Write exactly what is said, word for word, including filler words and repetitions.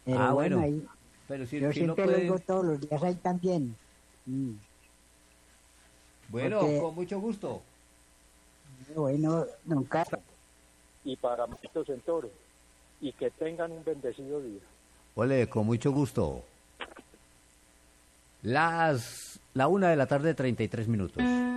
Pero Ah, bueno, bueno. ahí, Pero si, yo si no siempre lo puede... digo todos los días ahí también. Mm, Bueno, porque, con mucho gusto. bueno, don Carlos, Y para Maitos en Toro. Y que tengan un bendecido día. Ole, con mucho gusto. Las... La una de la tarde, treinta y tres minutos.